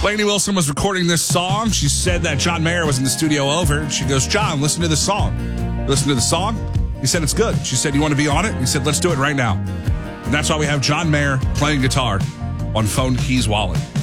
Lainey Wilson was recording this song. She said that John Mayer was in the studio over. She goes, John, listen to the song. Listen to the song. He said, it's good. She said, you want to be on it? He said, let's do it right now. And that's why we have John Mayer playing guitar on Phone Keys Wallet.